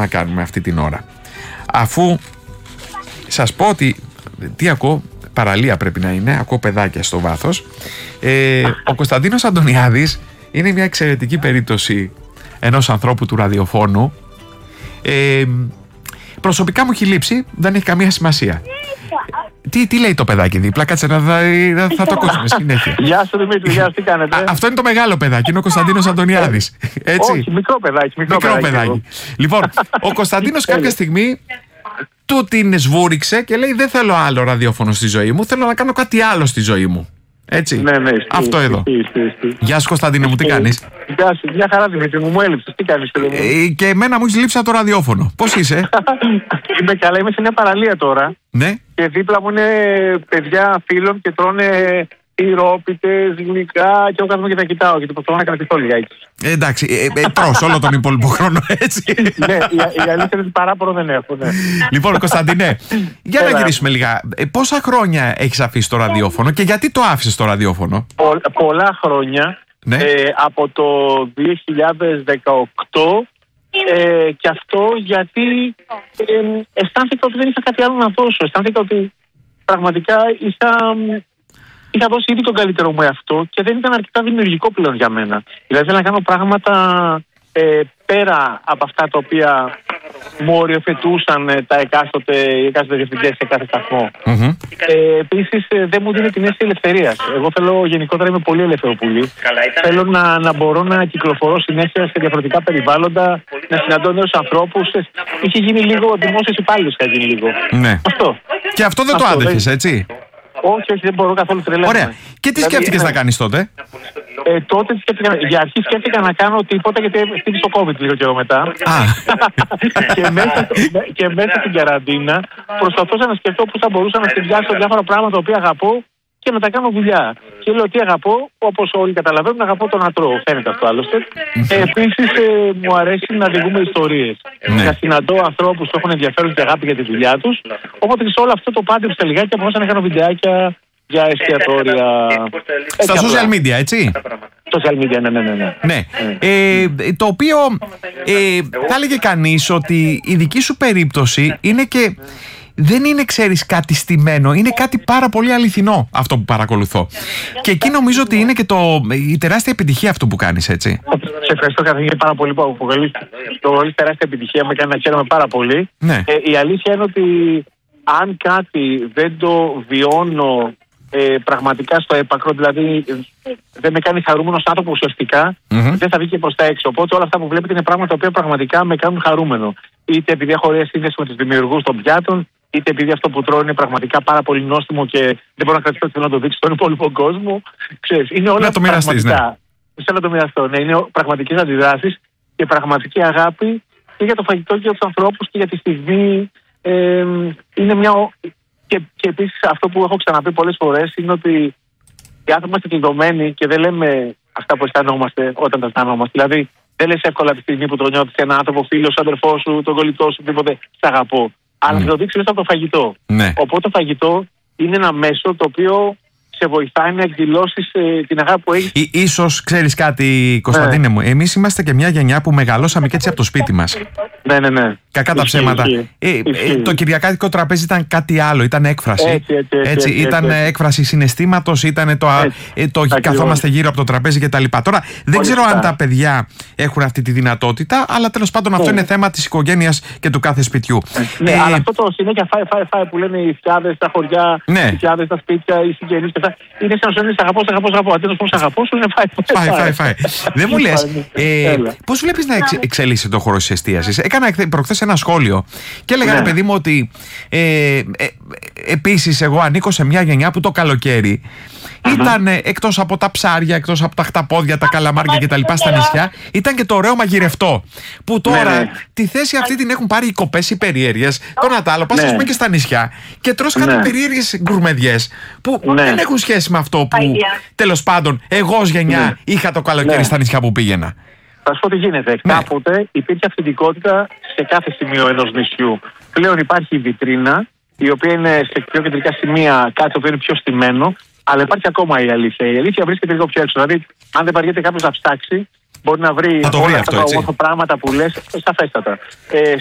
να κάνουμε αυτή την ώρα? Αφού σας πω ότι, τι ακούω, παραλία πρέπει να είναι, ακούω παιδάκια στο βάθος. Ο Κωνσταντίνος Αντωνιάδης είναι μια εξαιρετική περίπτωση ενός ανθρώπου του ραδιοφώνου. Προσωπικά μου έχει λείψει, δεν έχει καμία σημασία. Τι λέει το παιδάκι δίπλα, κάτσε θα το ακούσουμε συνέχεια. Γεια σου Δημήτρη, γεια σου, τι κάνετε? Αυτό είναι το μεγάλο παιδάκι, είναι ο Κωνσταντίνος Αντωνιάδης. Έτσι. Όχι, μικρό παιδάκι. Μικρό παιδάκι. Λοιπόν, ο Κωνσταντίνος κάποια στιγμή του την σβούριξε και λέει: δεν θέλω άλλο ραδιόφωνο στη ζωή μου, θέλω να κάνω κάτι άλλο στη ζωή μου. Έτσι. Ναι, αυτό εδώ. Γεια σου Κωνσταντίνε μου, τι κάνεις? Γεια σου, μια χαρά Δημήτρη μου έλειψες, τι κάνεις? Και εμένα μου έχεις λείψει από το ραδιόφωνο. Πώς είσαι? Είμαι καλά, είμαι σε μια παραλία τώρα. Ναι. Και δίπλα μου είναι παιδιά φίλων και τρώνε τυρόπιτες, γλυκά και εγώ κάθομαι και τα κοιτάω γιατί προσπαθώ να κρατηθώ λιγάκι. Εντάξει, τρως όλο τον υπόλοιπο χρόνο, έτσι. Ναι, η αλήθεια είναι ότι παράπονο δεν έχω. Ναι. Λοιπόν, Κωνσταντινέ, για να γυρίσουμε λίγα. Πόσα χρόνια έχεις αφήσει το ραδιόφωνο και γιατί το άφησες το ραδιόφωνο? Πολλά χρόνια. Ναι. Από το 2018 και αυτό γιατί αισθάνθηκα ότι δεν είχα κάτι άλλο να δώσω. Αισθάνθηκα ότι πραγματικά είχα δώσει ήδη τον καλύτερο μου εαυτό και δεν ήταν αρκετά δημιουργικό πλέον για μένα. Δηλαδή θέλω να κάνω πράγματα πέρα από αυτά τα οποία μου οριοθετούσαν οι εκάστοτε διευθυντές σε κάθε σταθμό. Επίσης δεν μου δίνει την αίσθηση ελευθερίας. Εγώ θέλω γενικότερα, είμαι πολύ ελεύθερο πουλί. Θέλω να μπορώ να κυκλοφορώ συνέχεια σε διαφορετικά περιβάλλοντα, να συναντώ νέους ανθρώπους. Είχε γίνει λίγο δημόσιος υπάλληλος, είχα γίνει λίγο. Ναι. Αυτό. Και αυτό δεν το άντεχες, έτσι? Όχι, δεν μπορώ καθόλου, τρελαίνομαι. Ωραία. Και τι σκέφτηκες να κάνεις τότε? Τότε για αρχή σκέφτηκα να κάνω τίποτα γιατί χτύπησε το COVID λίγο καιρό μετά. Και μέσα στην καραντίνα προσπαθούσα να σκεφτώ πώς θα μπορούσα να συνδυάσω διάφορα πράγματα τα οποία αγαπώ και να τα κάνω δουλειά. Και λέω τι αγαπώ, όπως όλοι καταλαβαίνουν, αγαπώ το να τρώω. Φαίνεται αυτό άλλωστε. Επίσης μου αρέσει να διηγούμε ιστορίες. Να συναντώ ανθρώπους που έχουν ενδιαφέρον και αγάπη για τη δουλειά τους. Οπότε σε όλο αυτό το πάντρεψα λιγάκι και αποφάσισα να κάνω βιντεάκια για εστιατόρια. Στα social media, έτσι? Social media, ναι. Το οποίο θα έλεγε κανείς ότι η δική σου περίπτωση είναι και δεν είναι, ξέρεις, κάτι στημένο, είναι κάτι πάρα πολύ αληθινό αυτό που παρακολουθώ. Και εκεί νομίζω ότι είναι και η τεράστια επιτυχία αυτό που κάνεις, έτσι. Σε ευχαριστώ καθηγητή πάρα πολύ που αποκαλείς το όλη τεράστια επιτυχία, με κάνει να χαίρομαι πάρα πολύ. Ναι. Η αλήθεια είναι ότι αν κάτι δεν το βιώνω πραγματικά στο έπακρο, δηλαδή δεν με κάνει χαρούμενος άνθρωπο ουσιαστικά, δεν θα βγει και προς τα έξω. Οπότε όλα αυτά που βλέπετε είναι πράγματα τα οποία πραγματικά με κάνουν χαρούμενο. Είτε επειδή έχω ωραία σύνδεση με τους δημιουργούς των πιάτων, είτε επειδή αυτό που τρώω είναι πραγματικά πάρα πολύ νόστιμο και δεν μπορώ να κρατήσω, θέλω να το δείξω στον υπόλοιπο κόσμο. Ξέρεις, είναι όλα να το μοιραστείς, ναι. Θέλω να το μοιραστώ. Ναι, είναι πραγματικές αντιδράσεις και πραγματική αγάπη και για το φαγητό και για τους ανθρώπους και για τη στιγμή. Είναι μια. Και επίσης αυτό που έχω ξαναπεί πολλές φορές είναι ότι οι άνθρωποι είμαστε κλειδωμένοι και δεν λέμε αυτά που αισθανόμαστε όταν τα αισθανόμαστε. Δηλαδή δεν λες εύκολα τη στιγμή που το νιώθεις έναν άνθρωπο, φίλο, αδερφό σου, τον κολλητό σου, οτιδήποτε, σ' αγαπώ. Αλλά θα το δείξει μέσα από το φαγητό. Ναι. Οπότε το φαγητό είναι ένα μέσο το οποίο σε βοηθάει να εκδηλώσεις την αγάπη που έχεις. Ίσως ξέρεις κάτι, Κωνσταντίνε μου, εμείς είμαστε και μια γενιά που μεγαλώσαμε και έτσι από το σπίτι μας. Ναι. Κακά τα ψέματα. Το κυριακάτικο τραπέζι ήταν κάτι άλλο, ήταν έκφραση. Έτσι, ήταν έκφραση συναισθήματος, ήταν το καθόμαστε γύρω από το τραπέζι κτλ. Τώρα δεν ξέρω αν τα παιδιά έχουν αυτή τη δυνατότητα, αλλά τέλος πάντων αυτό είναι θέμα της οικογένειας και του κάθε σπιτιού. Ναι, αλλά αυτό το συνέχεια φάει που λένε οι φτιάδες στα χωριά, οι φτιάδες στα σπίτια, οι συγγενείς και αυτά. Είναι σαν να σου λένε αγαπώ. Αντί να σου αγαπώ, σου είναι φάει. Δεν μου λες, πώς βλέπεις να εξελίσσεται το χώρο της εστίασης? Έκανα προχθές ένα σχόλιο και έλεγα, ρε παιδί μου, ότι επίσης εγώ ανήκω σε μια γενιά που το καλοκαίρι ήταν εκτός από τα ψάρια, εκτός από τα χταπόδια, τα καλαμάρια κτλ. Στα νησιά, ήταν και το ωραίο μαγειρευτό. Που τώρα τη θέση αυτή την έχουν πάρει οι κοπές οι περίεργες. Το να τα άλλο, πας ας πούμε και στα νησιά και τρως κάτι περίεργες γκουρμεδιές που δεν έχουν σχέση με αυτό που τέλος πάντων εγώ ως γενιά είχα το καλοκαίρι στα νησιά που πήγαινα. Θα σου πω τι γίνεται. Κάποτε υπήρχε αυθεντικότητα σε κάθε σημείο ενός νησιού. Πλέον υπάρχει η βιτρίνα, η οποία είναι σε πιο κεντρικά σημεία κάτι το είναι πιο στημένο, αλλά υπάρχει ακόμα η αλήθεια. Η αλήθεια βρίσκεται λίγο πιο έξω. Δηλαδή, αν δεν βαριέται κάποιος να ψάξει, μπορεί να βρει όλα αυτά τα πράγματα που λες σαφέστατα.